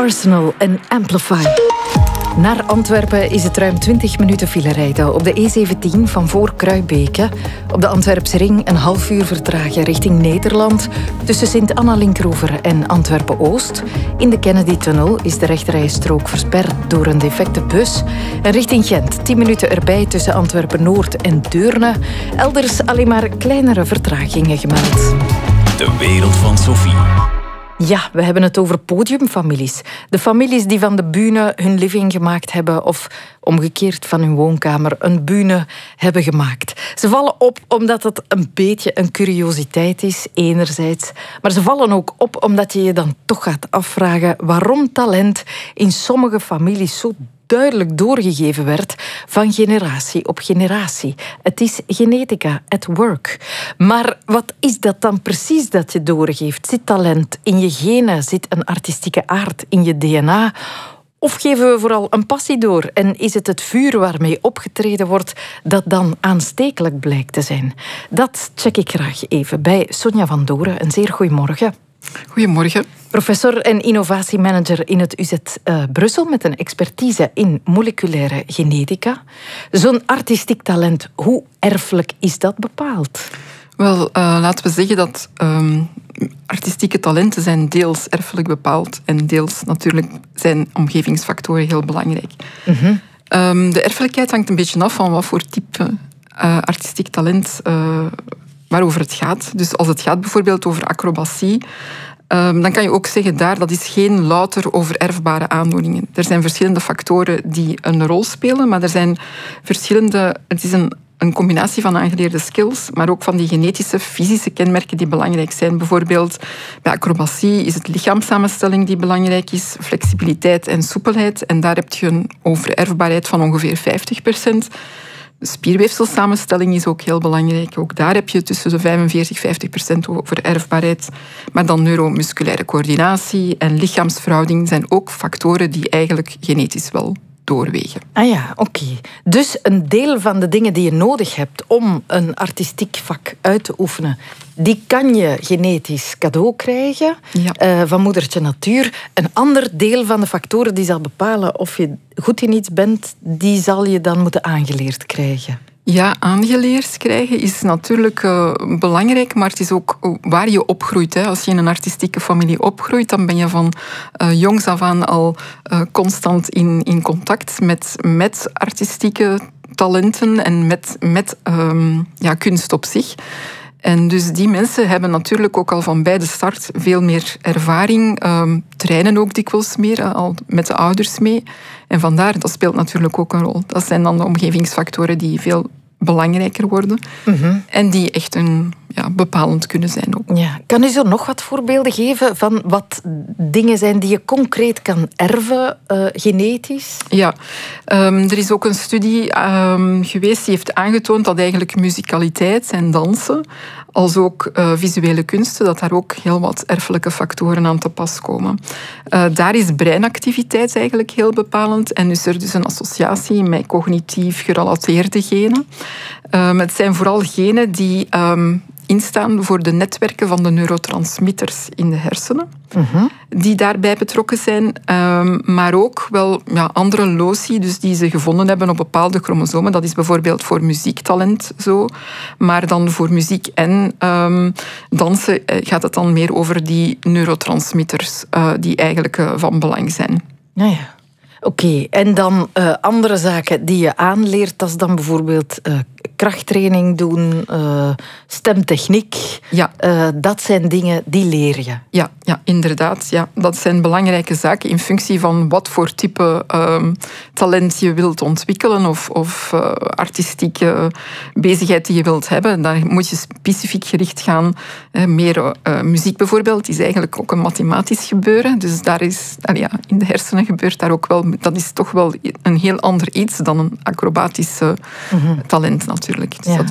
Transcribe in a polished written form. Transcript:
Arsenal en Amplify. Naar Antwerpen is het ruim 20 minuten file rijden. Op de E17 van voor Kruibeke. Op de Antwerpse ring een half uur vertragen richting Nederland. Tussen Sint-Anna-Linkeroever en Antwerpen-Oost. In de Kennedy-tunnel is de rechterrijstrook versperd door een defecte bus. En richting Gent 10 minuten erbij tussen Antwerpen-Noord en Deurne. Elders alleen maar kleinere vertragingen gemeld. De wereld van Sophie. Ja, we hebben het over podiumfamilies. De families die van de bühne hun living gemaakt hebben of omgekeerd van hun woonkamer een bühne hebben gemaakt. Ze vallen op omdat het een beetje een curiositeit is, enerzijds. Maar ze vallen ook op omdat je je dan toch gaat afvragen waarom talent in sommige families zo duidelijk doorgegeven werd van generatie op generatie. Het is genetica at work. Maar wat is dat dan precies dat je doorgeeft? Zit talent in je genen? Zit een artistieke aard in je DNA? Of geven we vooral een passie door? En is het het vuur waarmee opgetreden wordt dat dan aanstekelijk blijkt te zijn? Dat check ik graag even bij Sonja van Doren. Een zeer goeiemorgen. Goedemorgen. Professor en innovatiemanager in het UZ Brussel met een expertise in moleculaire genetica. Zo'n artistiek talent, hoe erfelijk is dat bepaald? Wel, laten we zeggen dat artistieke talenten zijn deels erfelijk bepaald en deels natuurlijk zijn omgevingsfactoren heel belangrijk. De erfelijkheid hangt een beetje af van wat voor type artistiek talent waarover het gaat. Dus als het gaat bijvoorbeeld over acrobatie, dan kan je ook zeggen dat is geen louter overerfbare aandoeningen. Er zijn verschillende factoren die een rol spelen, maar er zijn verschillende. Het is een combinatie van aangeleerde skills, maar ook van die genetische, fysische kenmerken die belangrijk zijn. Bijvoorbeeld bij acrobatie is het lichaamssamenstelling die belangrijk is, flexibiliteit en soepelheid. En daar heb je een overerfbaarheid van ongeveer 50%. De spierweefselsamenstelling is ook heel belangrijk. Ook daar heb je tussen de 45-50% overerfbaarheid. Maar dan neuromusculaire coördinatie en lichaamsverhouding zijn ook factoren die eigenlijk genetisch wel doorwegen. Ah ja, oké. Dus een deel van de dingen die je nodig hebt om een artistiek vak uit te oefenen, die kan je genetisch cadeau krijgen van moedertje natuur. Een ander deel van de factoren die zal bepalen of je goed in iets bent, die zal je dan moeten aangeleerd krijgen. Ja, aangeleerd krijgen is natuurlijk belangrijk, maar het is ook waar je opgroeit. Hè. Als je in een artistieke familie opgroeit, dan ben je van jongs af aan al constant in contact met artistieke talenten en met kunst op zich. En dus die mensen hebben natuurlijk ook al van bij de start veel meer ervaring, trainen ook dikwijls meer, al met de ouders mee. En vandaar, dat speelt natuurlijk ook een rol. Dat zijn dan de omgevingsfactoren die veel belangrijker worden en die echt bepalend kunnen zijn ook. Ja. Kan u zo nog wat voorbeelden geven van wat dingen zijn die je concreet kan erven, genetisch? Ja, er is ook een studie geweest die heeft aangetoond dat eigenlijk muzikaliteit en dansen, als ook visuele kunsten, dat daar ook heel wat erfelijke factoren aan te pas komen. Daar is breinactiviteit eigenlijk heel bepalend en is er dus een associatie met cognitief gerelateerde genen. Het zijn vooral genen die instaan voor de netwerken van de neurotransmitters in de hersenen, die daarbij betrokken zijn, maar ook wel andere loci, dus die ze gevonden hebben op bepaalde chromosomen. Dat is bijvoorbeeld voor muziektalent zo, maar dan voor muziek en dansen gaat het dan meer over die neurotransmitters die eigenlijk van belang zijn. Ja. Oké, en dan andere zaken die je aanleert, dat is dan bijvoorbeeld krachttraining doen, stemtechniek. Ja. Dat zijn dingen die leer je. Ja, inderdaad. Ja. Dat zijn belangrijke zaken in functie van wat voor type talent je wilt ontwikkelen of artistieke bezigheid die je wilt hebben. Dan moet je specifiek gericht gaan. Meer muziek bijvoorbeeld is eigenlijk ook een mathematisch gebeuren. Dus daar is, in de hersenen gebeurt daar ook wel. Dat is toch wel een heel ander iets dan een acrobatisch talent natuurlijk. Dus